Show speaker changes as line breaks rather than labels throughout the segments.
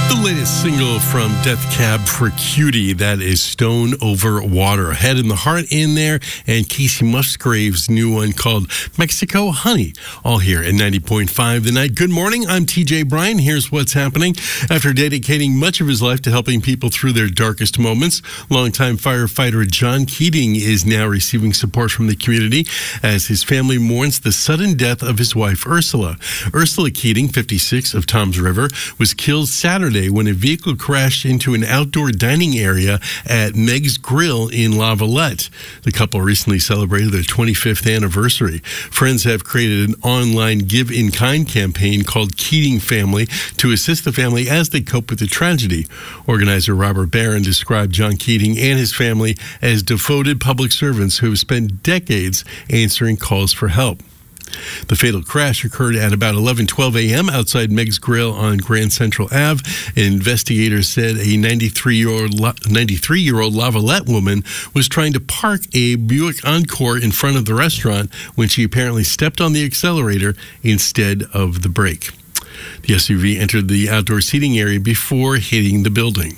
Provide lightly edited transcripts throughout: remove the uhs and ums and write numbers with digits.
The latest single from Death Cab for Cutie, that is Stone Over Water. Head and the Heart in there, and Casey Musgrave's new one called Mexico Honey, all here at 90.5 The Night. Good morning, I'm TJ Bryan. Here's what's happening. After dedicating much of his life to helping people through their darkest moments, longtime firefighter John Keating is now receiving support from the community as his family mourns the sudden death of his wife, Ursula. Ursula Keating, 56, of Toms River, was killed Saturday when a vehicle crashed into an outdoor dining area at Meg's Grill in La Valette. The couple recently celebrated their 25th anniversary. Friends have created an online give-in-kind campaign called Keating Family to assist the family as they cope with the tragedy. Organizer Robert Barron described John Keating and his family as devoted public servants who have spent decades answering calls for help. The fatal crash occurred at about 11:12 a.m. outside Meg's Grill on Grand Central Ave. Investigators said a 93-year-old La Valette woman was trying to park a Buick Encore in front of the restaurant when she apparently stepped on the accelerator instead of the brake. The SUV entered the outdoor seating area before hitting the building.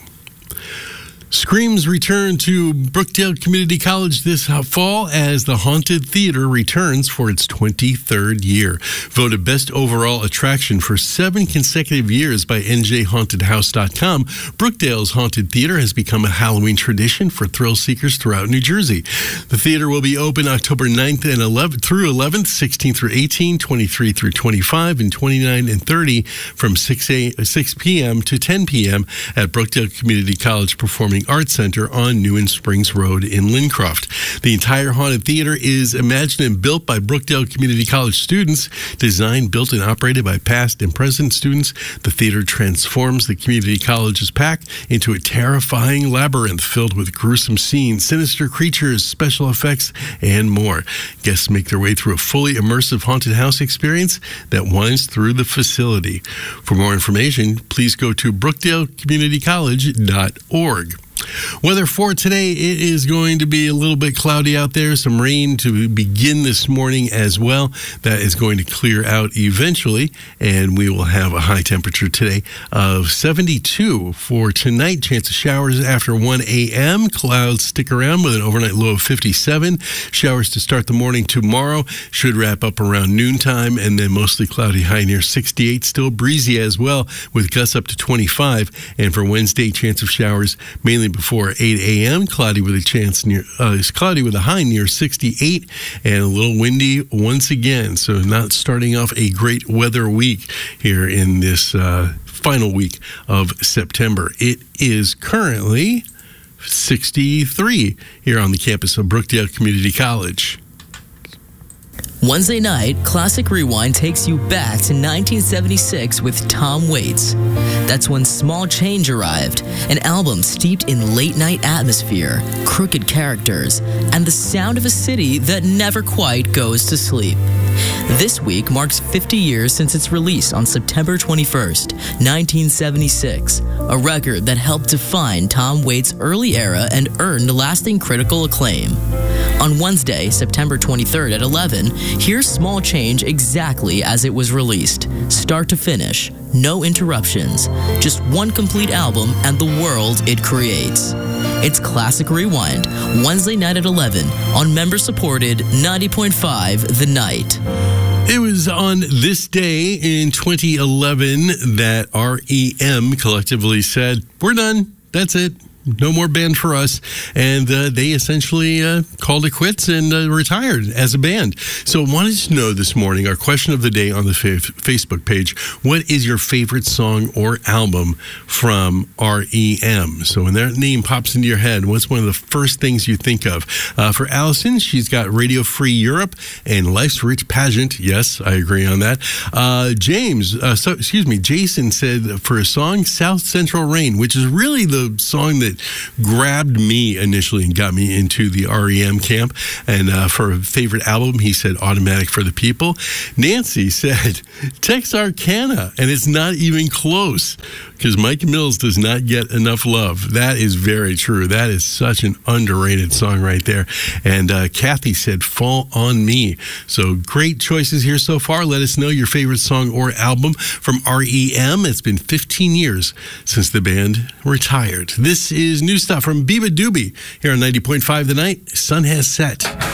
Screams return to Brookdale Community College this fall as the Haunted Theater returns for its 23rd year. Voted best overall attraction for 7 consecutive years by NJHauntedHouse.com, Brookdale's Haunted Theater has become a Halloween tradition for thrill seekers throughout New Jersey. The theater will be open October 9th and 11th through 11th, 16 through 18, 23 through 25, and 29 and 30 from 6 p.m. to 10 p.m. at Brookdale Community College Performing Arts Center on Newman Springs Road in Lincroft. The entire Haunted Theater is imagined and built by Brookdale Community College students. Designed, built, and operated by past and present students, the theater transforms the community college's pack into a terrifying labyrinth filled with gruesome scenes, sinister creatures, special effects, and more. Guests make their way through a fully immersive haunted house experience that winds through the facility. For more information, please go to brookdalecommunitycollege.org. Weather for today, it is going to be a little bit cloudy out there. Some rain to begin this morning as well. That is going to clear out eventually, and we will have a high temperature today of 72. For tonight, chance of showers after 1 a.m. Clouds stick around with an overnight low of 57. Showers to start the morning tomorrow. Should wrap up around noontime, and then mostly cloudy, high near 68. Still breezy as well, with gusts up to 25. And for Wednesday, chance of showers mainly before 8 a.m. Cloudy with a high near 68 and a little windy once again. So not starting off a great weather week here in this final week of September. It is currently 63 here on the campus of Brookdale Community College.
Wednesday night, Classic Rewind takes you back to 1976 with Tom Waits. That's when Small Change arrived, an album steeped in late-night atmosphere, crooked characters, and the sound of a city that never quite goes to sleep. This week marks 50 years since its release on September 21st, 1976, a record that helped define Tom Waits' early era and earned lasting critical acclaim. On Wednesday, September 23rd at 11, here's Small Change exactly as it was released. Start to finish, no interruptions, just one complete album and the world it creates. It's Classic Rewind, Wednesday night at 11 on member-supported 90.5 The Night.
It was on this day in 2011 that REM collectively said, "We're done. That's it. No more band for us." And they essentially called it quits and retired as a band. So I wanted to know this morning, our question of the day on the Facebook page, what is your favorite song or album from REM? So when that name pops into your head, what's one of the first things you think of? For Allison, she's got Radio Free Europe and Life's Rich Pageant. Yes, I agree on that. Jason said for a song, South Central Rain, which is really the song that that grabbed me initially and got me into the REM camp. And for a favorite album, he said Automatic for the People. Nancy said Texarkana, and it's not even close because Mike Mills does not get enough love. That is very true. That is such an underrated song right there. And Kathy said Fall on Me. So great choices here so far. Let us know your favorite song or album from REM. It's been 15 years since the band retired. This is new stuff from Biba Doobie here on 90.5 The Night. Sun has set.